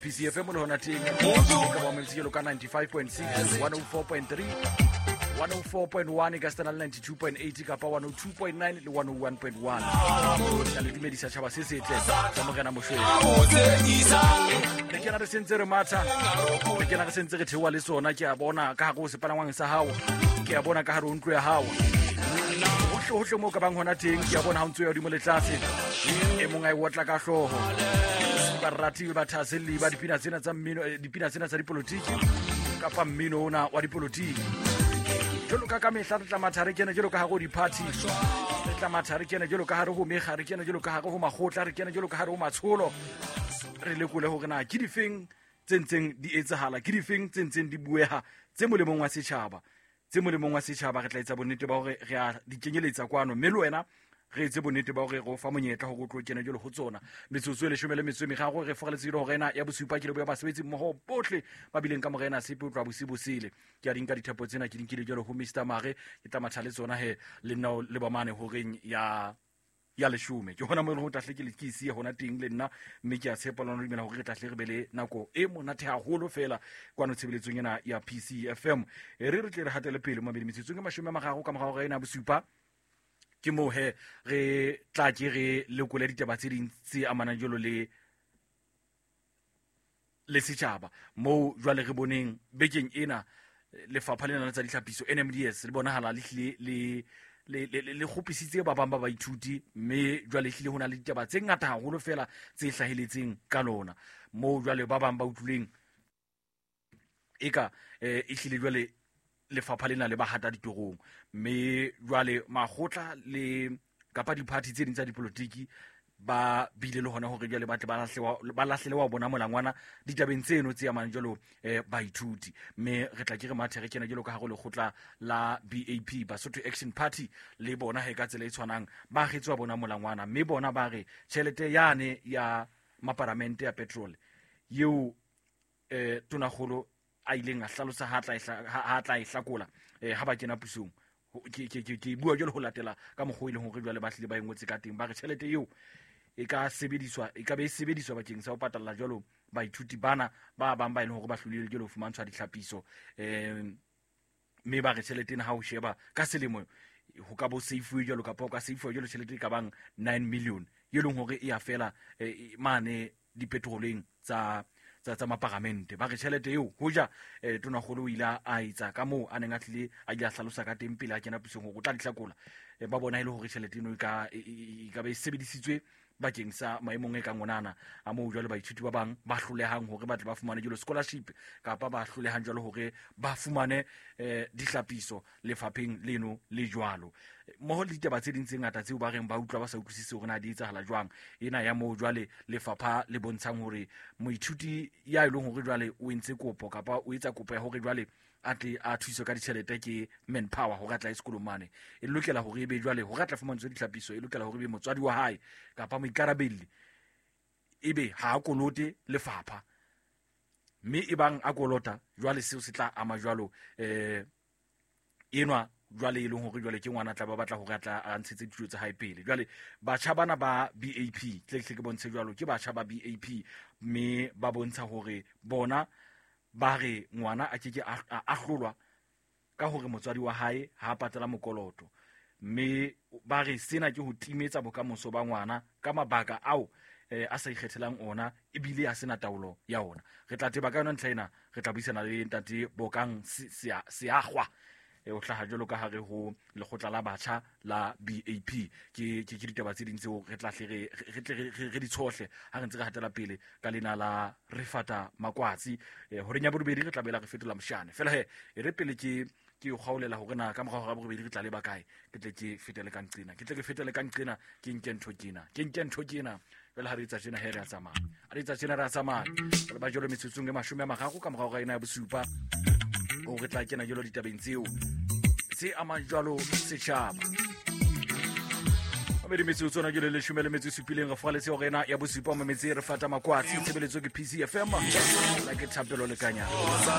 PCFM le hona teng ka ba metselo ka 95.6 104.3 104.1 ka Standard 92.8 ka pa 102.9 le 101.1 ka le dumedisa tshaba se setle tsa mogena moshwele le ke na re sentse re matha le ke na re sentse re thewa le sona ke a bona ka go sepalangwang sa hao ke a bona ka hare o ntlo ya hao hohle mo ka bang hona teng ke a bona ha ntse ya di mo le tlase e mong a wotla ka hloho barati ba thaseli ba dipina tsena tsa mmino dipina tsena tsa dipolotiki kapa mmino ona wa dipolotiki jolo ka mehla re tla mathare kena jolo ka ha go di-party re tla mathare kena jolo ka ha re go mega re kena jolo ka ha go magotla re kena jolo ka ha re go matsholo re lekole hore na ke difeng tsentseng di etsahala ke difeng tsentseng di bueha tse molemong wa setjhaba re tla etsa bonnete ba hore re a di kenyeletsa kwano mme le wena re etse bonnete ba hore go fa monyetla go tlo kena jolo go tsona metsotso le shomele metsome ga go re fogeletse go rena ya bosupa ke le boya basebetsi mmogo botlhe ba bileng ka morena sepe o tla bosibosile ke a dinka dithapo tsena ke dinkile jolo ho Mr Mare ke tla mathale tsona he le nna le ba mane ho reng ya leshume ke hona mo le go tahle ke le kisi hona teng le nna mme ke a tshepa lona dimela hore re tahle re bele nako e monate haholo fela kwano tshebeletsong ena ya PCFM re tle re hatele pele mo metsotso ke 30 ka morao ga ena bosupa ke mo he re tla ke re lekole ditaba tse ding tse amanang jolo le setjhaba mo jwale re boneng bekeng ena lefapha lena la tsa ditlhapiso NMDS le bonahala le khopisitse ba bang ba baithuti mme jwale hlile hona le ditaba tse ngata haholo fela tse hlahiletseng ka lona mo jwale ba bang ba utluleng eka e hlile jwale lefapha lena le ba hata ditorong mme jwale magotla le kapa di-party tse ding tsa dipolotiki ba bile le hona hore jwale ba tle ba lahlele wa bona molangwana ditabeng tseno tse amang jwalo baithuti mme re tla ke re mathe re kena jwalo ka ha go le khotla la BAP Basotho Action Party le bona he ka tsela e tshwanang ba getswa bona molangwana mme bona ba re tšhelete yane ya maparamente ya petrol yeo tonagolo a ileng a hlalosa ha tla e hlakola ha ba kena pusong ke bua jalo ho latela ka mogho ile hore jwale ba hlile ba engwetse ka teng ba re tšhelete eo e ka be sebediswa bakeng sa ho patalla jalo baithuti bana ba bang ba ile hore ba hlolile jalo ho fumantshwa ditlhapiso mme ba re tšhelete ena ha o sheba ka selemo ho ka bo safewe jalo ka ka safewe jalo tšhelete ka bang 9 million ye leng hore e ya fela mane dipetroleng tsa maparamente ba re tšhelete eo hoja tonagolo o ile a etsa ka moo a neng a tlile a ile a hlalosa ka teng pele a kena pusong go tla dihlakola ba bona ile hore tšhelete eno e ka be sebedisitswe bakeng sa maemong e ka ngonana a moo jwale baithuti ba bang ba hlolehang hore ba tle ba fumane jalo scholarship kapa ba hlolehang jalo hore ba fumane dihlapiso lefapheng leno le jwalo mo le ditaba tse ding tse ngata tseo ba reng ba utlwa ba sa utlwisise hore na di etsahala jwang ena ya moo jwale lefapha le bontshang hore moithuti ya ile hore jwale o entse kopo kapa o etsa kopo ya hore jwale a thuso ka ditšhelete ke manpower ho gatla sekolong mane e lokela hore e be jwale ho gatla fumantswe ditlhapiso e lokela hore e be motswadi wa hae kapa moikarabelli e be ha a kolote lefapha mme e bang a kolota jwale seo se tla ama jwalo enwa jwale e leng hore jwale ke ngwana tla ba batla hore atla a ntshetse dithuto tsa hae pele jwale batjha bana ba BAP tle ke bontshe jwalo ke batjha ba BAP mme ba bontsha hore bona ba re ngwana a keke a hlolwa ka hore motswadi wa hae ha patala mokoloto mme ba re sena ke ho timetsa bokamoso ba ngwana ka mabaka ao a sa ikgethelang ona ebile a sena taolo ya ona re tla teba ka yona ntlhaena re tla buisana le ntate Bokang Seagwa o hlaha jalo ka hare ho lekgotla la batjha la BAP ke ditaba tse ding tseo re tla re di tshohle ha re ntse re hatela pele ka lena la Refata Makwatsi hore nya bodubedi re tla bela re fetola moshane fela he re pele ke o kgaulela hore na ka morao ga bodubedi re tla le bakae ke tle ke fetele ka nqina ke nke ntho kena fela ha re etsa tsena he re a tsamaya re ba jolo metsotsong e 30 ka morao ga ena ya bosupa o re tla kena jolo ditabeng tseo tse amang jwalo setjhaba me di metsotso na jolo le shumele metsosupileng re faletse hore ena ya bosupa mo metsi re fata makwatsi tshebeletso ke PCFM la ke thapelo le kanya